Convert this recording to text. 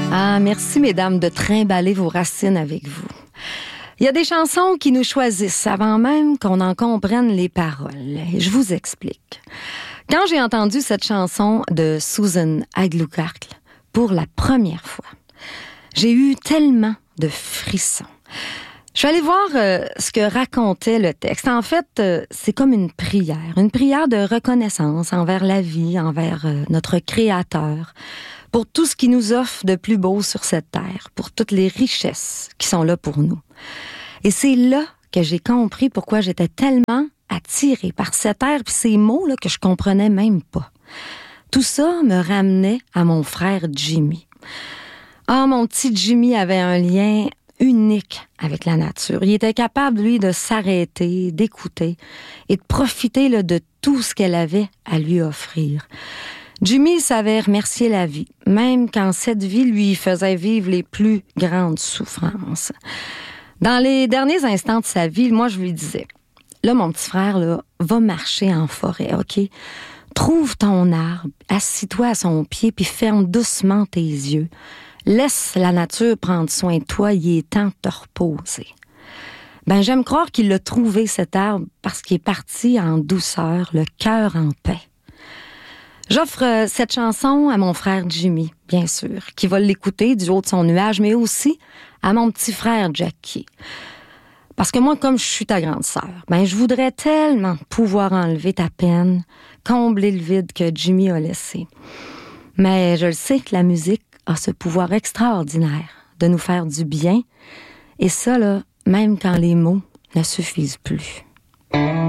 Ah, merci, mesdames, de trimballer vos racines avec vous. Il y a des chansons qui nous choisissent avant même qu'on en comprenne les paroles. Je vous explique. Quand j'ai entendu cette chanson de Susan Haglugakl pour la première fois, j'ai eu tellement de frissons. Je suis allée voir ce que racontait le texte. En fait, c'est comme une prière de reconnaissance envers la vie, envers notre Créateur, pour tout ce qu'il nous offre de plus beau sur cette terre, pour toutes les richesses qui sont là pour nous. Et c'est là que j'ai compris pourquoi j'étais tellement attirée par cet air puis ces mots là, que je comprenais même pas. Tout ça me ramenait à mon frère Jimmy. Ah, mon petit Jimmy avait un lien unique avec la nature. Il était capable, lui, de s'arrêter, d'écouter et de profiter là, de tout ce qu'elle avait à lui offrir. Jimmy savait remercier la vie, même quand cette vie lui faisait vivre les plus grandes souffrances. Dans les derniers instants de sa vie, moi, je lui disais, là, mon petit frère, là, va marcher en forêt, OK? Trouve ton arbre, assis-toi à son pied, puis ferme doucement tes yeux. Laisse la nature prendre soin de toi, il est temps de te reposer. Ben, j'aime croire qu'il a trouvé cet arbre parce qu'il est parti en douceur, le cœur en paix. J'offre cette chanson à mon frère Jimmy, bien sûr, qui va l'écouter du haut de son nuage, mais aussi à mon petit frère Jackie. Parce que moi, comme je suis ta grande sœur, ben je voudrais tellement pouvoir enlever ta peine, combler le vide que Jimmy a laissé. Mais je le sais que la musique a ce pouvoir extraordinaire de nous faire du bien, et ça, là, même quand les mots ne suffisent plus.